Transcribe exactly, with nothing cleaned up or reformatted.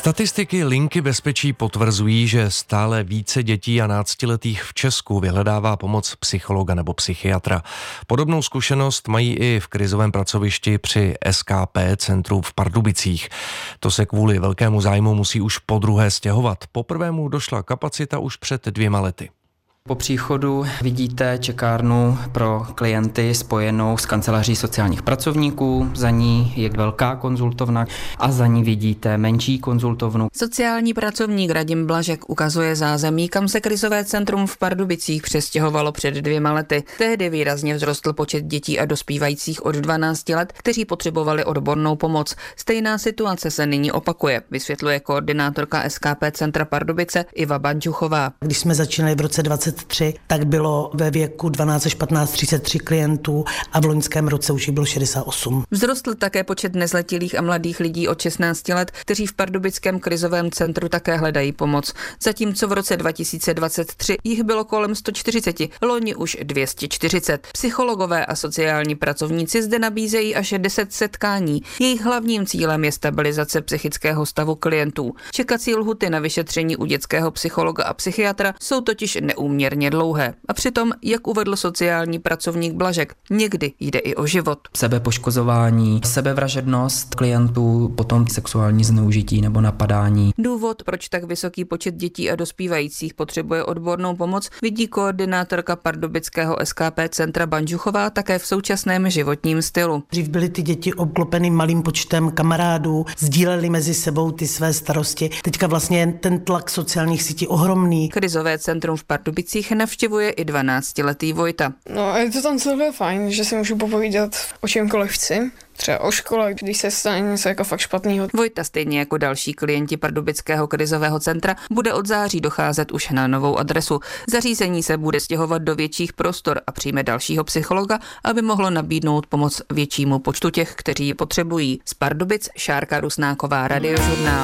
Statistiky Linky bezpečí potvrzují, že stále více dětí a náctiletých v Česku vyhledává pomoc psychologa nebo psychiatra. Podobnou zkušenost mají i v krizovém pracovišti při S K P centru v Pardubicích. To se kvůli velkému zájmu musí už podruhé stěhovat. Poprvé mu došla kapacita už před dvěma lety. Po příchodu vidíte čekárnu pro klienty spojenou s kanceláří sociálních pracovníků, za ní je velká konzultovna a za ní vidíte menší konzultovnu. Sociální pracovník Radim Blažek ukazuje zázemí, kam se krizové centrum v Pardubicích přestěhovalo před dvěma lety. Tehdy výrazně vzrostl počet dětí a dospívajících od dvanácti let, kteří potřebovali odbornou pomoc. Stejná situace se nyní opakuje, vysvětluje koordinátorka S K P centra Pardubice Iva Bančuchová. Když jsme začínali v roce dvacet tři, tak bylo ve věku dvanáct až patnáct třicet tři klientů a v loňském roce už jich bylo šedesát osm. Vzrostl také počet nezletilých a mladých lidí od šestnácti let, kteří v pardubickém krizovém centru také hledají pomoc. Zatímco v roce dva tisíce dvacet tři jich bylo kolem sto čtyřicet, loni už dvě stě čtyřicet. Psychologové a sociální pracovníci zde nabízejí až deset setkání. Jejich hlavním cílem je stabilizace psychického stavu klientů. Čekací lhuty na vyšetření u dětského psychologa a psychiatra jsou totiž neúměrně dlouhé. A přitom, jak uvedl sociální pracovník Blažek, někdy jde i o život. Sebepoškozování, sebevražednost klientů, potom sexuální zneužití nebo napadání. Důvod, proč tak vysoký počet dětí a dospívajících potřebuje odbornou pomoc, vidí koordinátorka pardubického S K P centra Bančuchová také v současném životním stylu. Dřív byly ty děti obklopeny malým počtem kamarádů, sdíleli mezi sebou ty své starosti. Teďka vlastně ten tlak sociálních sítí ohromný. Krizové centrum v Pardubicích navštěvuje i dvanáctiletý Vojta. No, je to tam celé fajn, že si můžu popovídat o čemkoliv chci. Třeba o škole, když se stane něco jako fakt špatného. Vojta, stejně jako další klienti pardubického krizového centra, bude od září docházet už na novou adresu. Zařízení se bude stěhovat do větších prostor a přijme dalšího psychologa, aby mohlo nabídnout pomoc většímu počtu těch, kteří ji potřebují. Z Pardubic Šárka Rusnáková, Radiožurnál.